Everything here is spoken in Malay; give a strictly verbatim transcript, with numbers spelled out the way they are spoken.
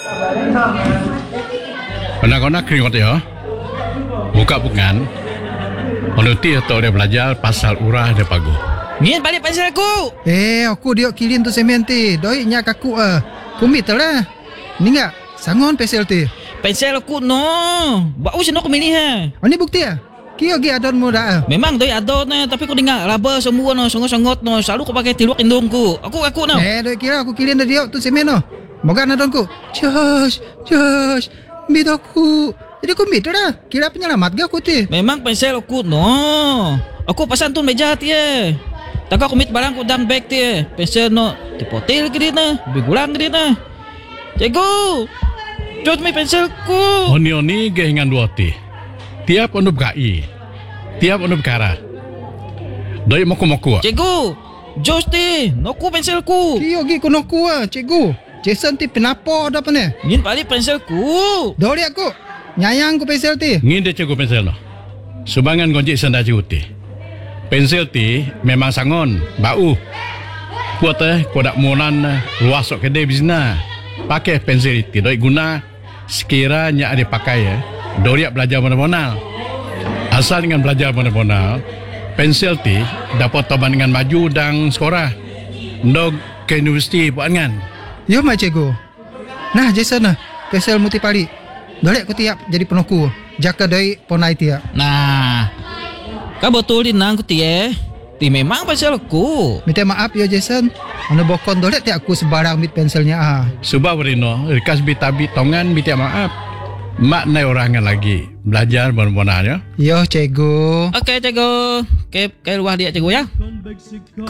Kena-kena keringat ya. Buka bukan. Menuti atau dia belajar pasal urah dia pagu. Min balik pensel aku. Eh, aku diok kilin tu semen ti. Doi nya kaku ah. Kumit lah. Ni enggak sangon pensel ti. Pensel aku no. Bau sino aku mini ha. Oh, ni bukti ah. Kio gi adon mo dah. Memang doi adon na tapi aku dengar raba semua no songot-songot no. Selalu aku pakai tiluak indungku. Aku aku no. Eh, doi kira aku kilin diok tu semen no. Moga adonku. Josh, Josh. Midoku. Jadi aku mit dah. Kira penyelamat ga aku ti. Memang pensel aku no. Aku pasan tu meja ti eh. Tak aku mit barang ku dang bag ti eh. Pensel no dipotil ke dia na. Bigulang ke dia na. Cikgu. Jod mi penselku. Oni-oni gehingan dua ti. Tiap onu K I. Tiap onu kara. Doi moku-moku. Cikgu. Jos ti. Noku penselku. Kio gi konoku ah, cikgu. Jason ti penapo dah pene. Min balik penselku. Dori aku. Nyayang ku pensel ti. Ngin dia cikgu pensel no. Subangan gonjik senda cikgu ti. Pensel ti memang sangon, bau. Kuat eh, kau dak monan luas sok kedai bizna. Pakai pensel ti doi guna sekiranya ada pakai ya. Doriak belajar mana-mana. Asal dengan belajar mana-mana, pensel ti dapat toban dengan maju dan sekolah. Ndog ke universiti buat kan. Yo mai cikgu. Nah, Jason nah. Pensel muti pali. Dolek ku tiap jadi penoku. Jaka doi ponai tiap. Nah. Kau betul di nang ku ti eh. Ti memang penselku. Minta maaf ya Jason. Ana bokon dolek tiap aku sebarang mit penselnya ah. Subah berino, rikas bitabi tongan minta maaf. Mak nai orangan lagi. Belajar benar-benar ya. Yo cikgu. Okey cikgu. Ke ke luar dia cikgu ya.